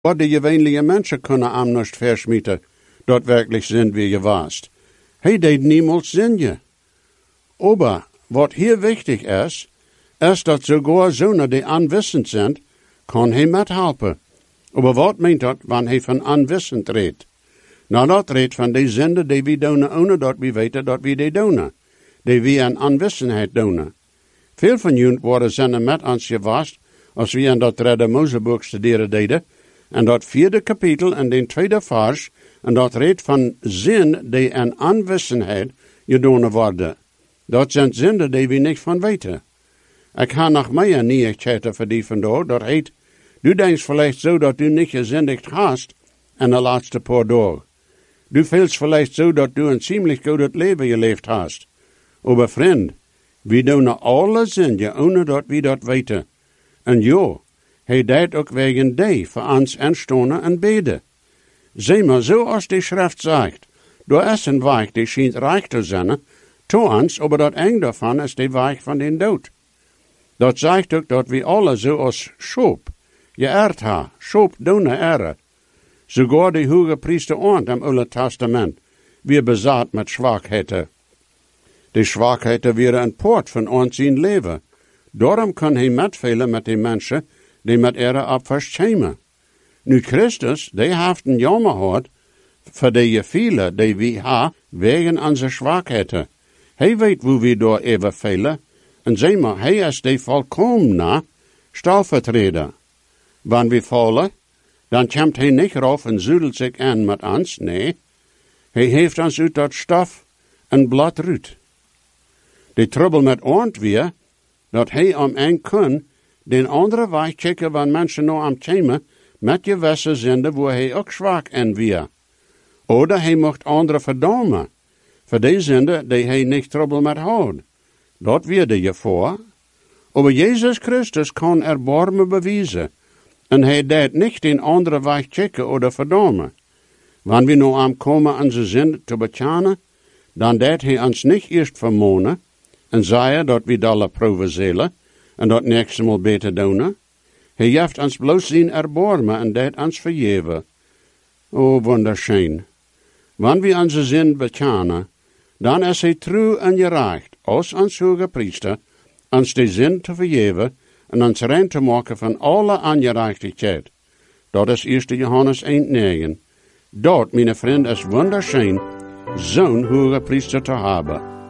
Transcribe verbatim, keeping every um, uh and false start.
Wat die gewöhnliche Menschen kunnen am nicht verschmieten, dort wirklich sind wie je warst. Hij deed niemals zingen. Aber, wat hier wichtig is, is dat sogar zonen die anwissend sind, kan hij methelpen. Aber wat meint dat, wanneer hij van anwissend redt? Nou, dat redt van die zinden die we doen, ohne dat we weten dat we die doen. Die we aan anwissenheid doen. Veel van jullie worden zinnen met ons gewast, als we in dat derde Mozeboek studeren deden, en dat vierde kapitel en den tweede vers, en dat redt van zin die aan anwissenheid gedaan worden. Dat zijn zinden die we niet van weten. Ik ga nog meer nieuwigheden voor die vandaag, dat heet, du denkst vielleicht zo dat du niet gezindigd hast in de laatste paar dagen. Du feelst vielleicht zo dat du een ziemlich goed leven geleefd hast. Aber vriend, we doen alle zinnen, ohne dat we dat weten. En ja, hij deed ook wegen die voor ons aanstonen en beden. Zie maar, zoals die schrift zegt, door is een weg die schijnt rijk te zijn, to ons, aber dat eng daarvan is de weg van den dood. Dat zegt ook dat we alle zoals Schoop, geëerd ha, Schoop doen ere. Sogar de hoge priester ont im Oude Testament, weer bezat met zwakheden. Die zwakheden waren een poort van ons zijn leven. Daarom kan hij metvelen met de mensen die met ere opvers komen. Nu Christus, die heeft een jammer gehad, voor de vele die we ha, wegen onze zwakheden. Hij weet hoe we door even velen, en zeg maar, hij is de volkomene stalvertreder. Wanneer we vallen, dan komt hij niet rauf en zudelt zich aan met ons, nee. Hij heeft ons uit dat stof en blad ruut. De trouble met ons weer, dat hij om een kan, den andere weg checken wanneer mensen nou am komen, met gewisse zinden waar hij ook zwak in weer. Oder hij mocht andere verdammen, voor die zinden die hij niet trouble met houdt. Dat wierde je voor. Aber Jezus Christus kan erbarmen bewijzen. En hij deed niet in andere weg checken oder verdammen. Wanneer we nu aankomen onze zinden te bekennen, dan deed hij ons niet eerst vermonen en zei dat we alle proeven zullen en dat nächste mal beter doen. Hij heeft ons bloos zien erbarmen en deed ons vergeven. Oh, wunderschön. Wanneer we onze zin bekennen, dan is hij trouw en gerecht, als ons hoge priester, ons de zin te vergeven en ons rein te maken van alle ongerechtigheid. Dat is eerste Johannes één negen. Dat, mijn vriend, is wunderschön, zo'n hoge priester te hebben.